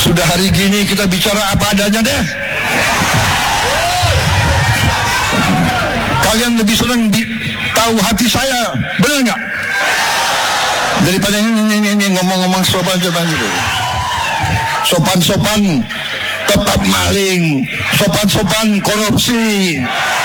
Sudah hari gini kita bicara apa adanya deh. Kalian lebih senang tahu hati saya, benar nggak? Daripada ini ngomong-ngomong sopan-sopan gitu. Sopan-sopan tetap maling, sopan-sopan korupsi.